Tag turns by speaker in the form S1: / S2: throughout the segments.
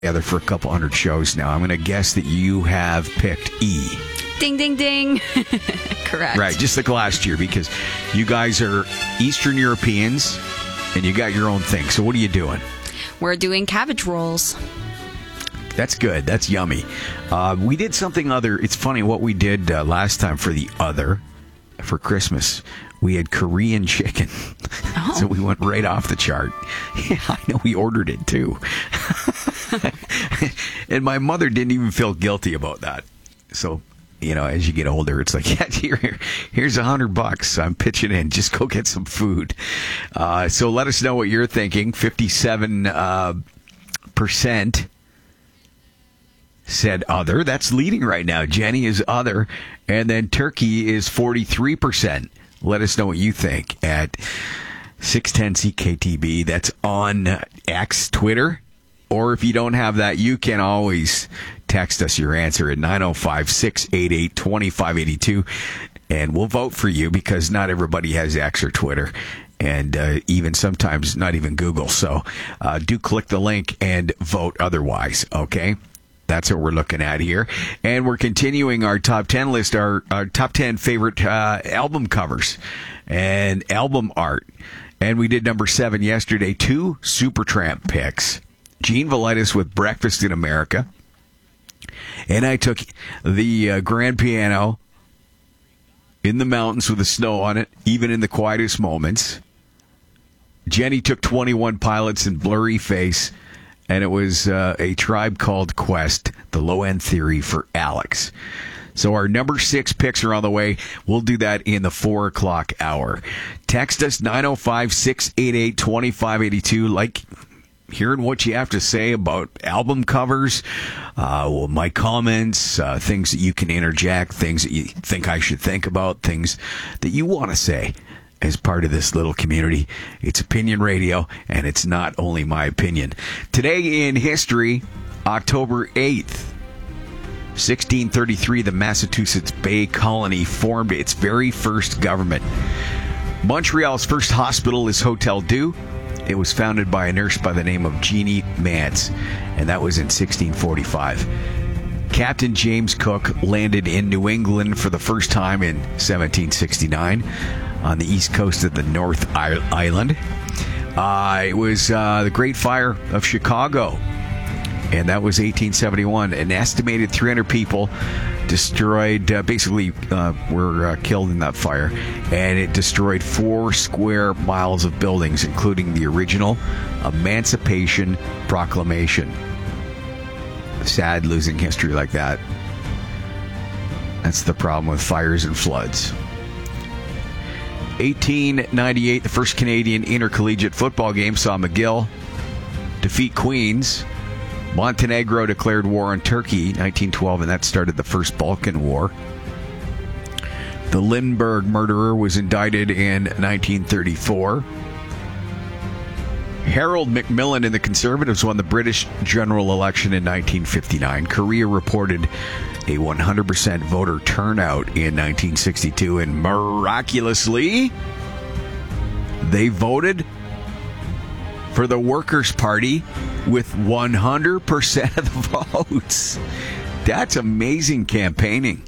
S1: together for a couple hundred shows now. I'm going to guess that you have picked E.
S2: Ding, ding, ding. Correct.
S1: Right, just like last year, because you guys are Eastern Europeans and you got your own thing. So what are you doing?
S2: We're doing cabbage rolls.
S1: That's good. That's yummy. We did something other. It's funny what we did last time for the other, for Christmas. We had Korean chicken.
S2: Oh.
S1: So we went right off the chart. Yeah, I know we ordered it too. And my mother didn't even feel guilty about that. So, you know, as you get older, it's like, yeah, here's $100. I'm pitching in. Just go get some food. So let us know what you're thinking. 57% said other. That's leading right now. Jenny is other. And then turkey is 43%. Let us know what you think at 610-CKTB. That's on X, Twitter. Or if you don't have that, you can always text us your answer at 905-688-2582. And we'll vote for you because not everybody has X or Twitter. And even sometimes not even Google. So do click the link and vote otherwise, okay? That's what we're looking at here. And we're continuing our top 10 list, our top 10 favorite album covers and album art. And we did number 7 yesterday, 2 Supertramp picks. Gene Valitis with Breakfast in America. And I took the grand piano in the mountains with the snow on it, even in the quietest moments. Jenny took 21 Pilots and Blurry Face. And it was a Tribe Called Quest, the Low End Theory for Alex. So our number 6 picks are on the way. We'll do that in the 4 o'clock hour. Text us 905-688-2582. Like hearing what you have to say about album covers, my comments, things that you can interject, things that you think I should think about, things that you want to say. As part of this little community. It's Opinion Radio, and it's not only my opinion. Today in history, October 8th, 1633, the Massachusetts Bay Colony formed its very first government. Montreal's first hospital is Hotel Dieu. It was founded by a nurse by the name of Jeannie Mance, and that was in 1645. Captain James Cook landed in New England for the first time in 1769. On the east coast of the North Island. It was the Great Fire of Chicago, and that was 1871. An estimated 300 people destroyed, were killed in that fire, and it destroyed 4 square miles of buildings, including the original Emancipation Proclamation. Sad losing history like that. That's the problem with fires and floods. 1898, the first Canadian intercollegiate football game saw McGill defeat Queens. Montenegro declared war on Turkey, 1912, and that started the First Balkan War. The Lindbergh murderer was indicted in 1934. Harold Macmillan and the Conservatives won the British general election in 1959. Korea reported a 100% voter turnout in 1962, and miraculously, they voted for the Workers' Party with 100% of the votes. That's amazing campaigning.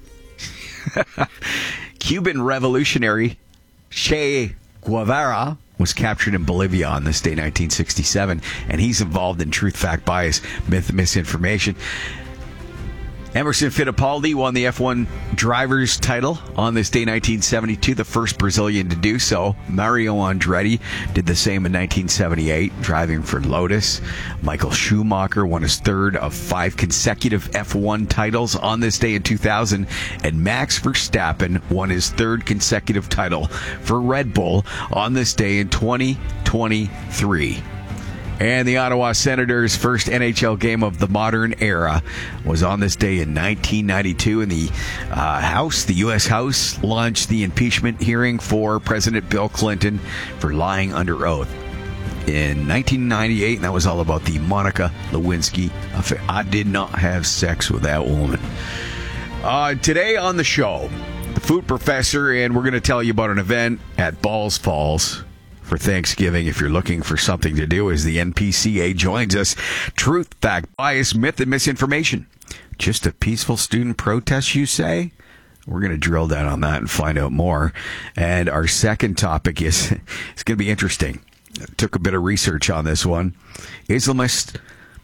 S1: Cuban revolutionary Che Guevara was captured in Bolivia on this day, 1967, and he's involved in truth, fact, bias, myth, misinformation. Emerson Fittipaldi won the F1 driver's title on this day, 1972, the first Brazilian to do so. Mario Andretti did the same in 1978, driving for Lotus. Michael Schumacher won his 3rd of 5 consecutive F1 titles on this day in 2000. And Max Verstappen won his 3rd consecutive title for Red Bull on this day in 2023. And the Ottawa Senators' first NHL game of the modern era was on this day in 1992. In the U.S. House, launched the impeachment hearing for President Bill Clinton for lying under oath in 1998. And that was all about the Monica Lewinsky affair. I did not have sex with that woman. Today on the show, the food professor, and we're going to tell you about an event at Balls Falls for Thanksgiving if you're looking for something to do as the NPCA joins us. Truth, fact, bias, myth, and misinformation. Just a peaceful student protest, you say? We're going to drill down on that and find out more. And our second topic is, it's going to be interesting. I took a bit of research on this one. Islamists,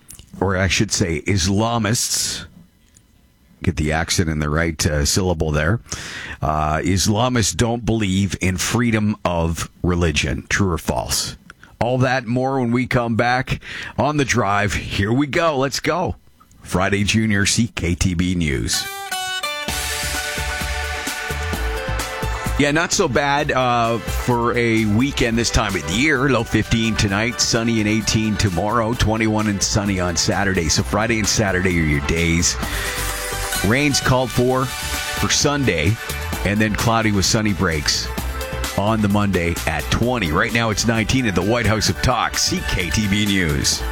S1: get the accent in the right syllable there. Islamists don't believe in freedom of religion. True or false? All that and more when we come back on The Drive. Here we go. Let's go. Friday Junior CKTB News. Yeah, not so bad for a weekend this time of the year. Low 15 tonight, sunny and 18 tomorrow, 21 and sunny on Saturday. So Friday and Saturday are your days. Rain's called for Sunday, and then cloudy with sunny breaks on the Monday at 20. Right now it's 19 at the White House of Talk, CKTB News.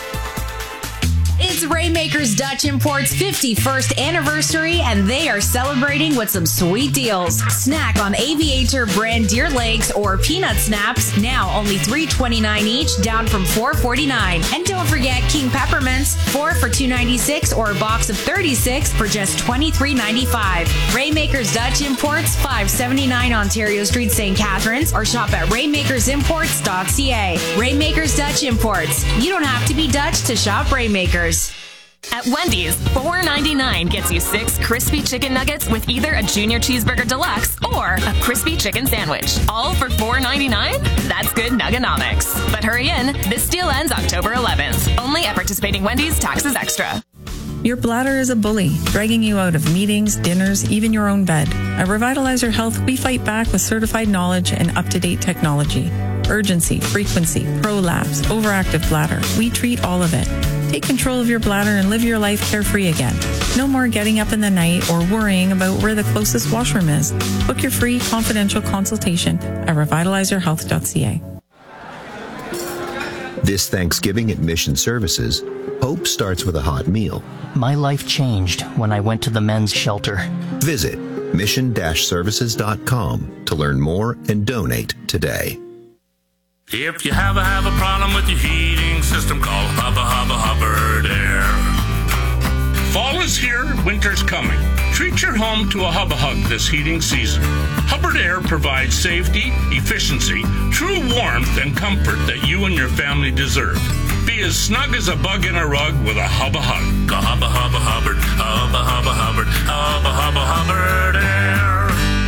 S3: It's Rainmakers Dutch Import's 51st anniversary, and they are celebrating with some sweet deals. Snack on Aviator brand deer legs or peanut snaps, now only $3.29 each, down from $4.49. And don't forget King Peppermints, 4 for $2.96 or a box of 36 for just $23.95. Rainmakers Dutch Imports, 579 Ontario Street, St. Catharines, or shop at rainmakersimports.ca. Rainmakers Dutch Imports. You don't have to be Dutch to shop Rainmakers.
S4: At Wendy's, $4.99 gets you 6 crispy chicken nuggets with either a Junior Cheeseburger Deluxe or a crispy chicken sandwich. All for $4.99? That's good nuggenomics. But hurry in, this deal ends October 11th. Only at participating Wendy's, taxes extra.
S5: Your bladder is a bully, dragging you out of meetings, dinners, even your own bed. At Revitalizer Health, we fight back with certified knowledge and up-to-date technology. Urgency, frequency, prolapse, overactive bladder. We treat all of it. Take control of your bladder and live your life carefree again. No more getting up in the night or worrying about where the closest washroom is. Book your free confidential consultation at revitalizerhealth.ca.
S6: This Thanksgiving at Mission Services, hope starts with a hot meal.
S7: My life changed when I went to the men's shelter.
S6: Visit mission-services.com to learn more and donate today.
S8: If you have a problem with your heating system, call Hubbard Air. Fall is here, winter's coming. Treat your home to a Hub this heating season. Hubbard Air provides safety, efficiency, true warmth, and comfort that you and your family deserve. Be as snug as a bug in a rug with a Hubbard. Go Hubbard, Hubbard Air.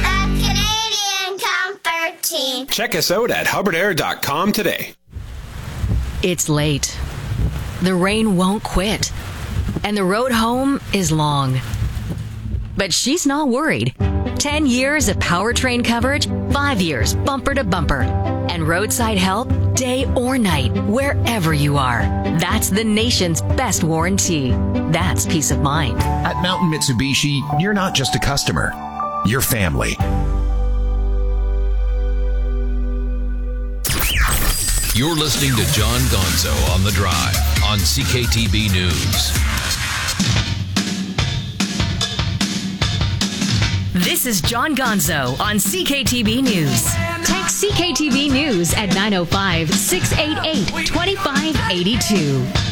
S9: Check us out at hubbardair.com today.
S10: It's late. The rain won't quit. And the road home is long. But she's not worried. 10 years of powertrain coverage, 5 years bumper to bumper. And roadside help day or night, wherever you are. That's the nation's best warranty. That's peace of mind.
S11: At Mountain Mitsubishi, you're not just a customer. You're family.
S12: You're listening to John Gonzo on The Drive on CKTB News.
S10: This is John Gonzo on CKTB News. Text CKTB News at 905-688-2582.